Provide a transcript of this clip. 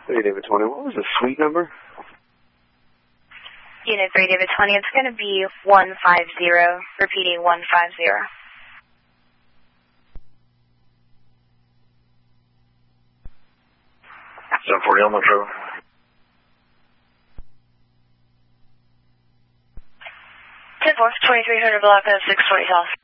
3 David 20, what was the suite number? Unit 3 David 20, it's going to be 150, repeating 150. 740 Elmo Trevor. 10-4, 2300 block of 640 South.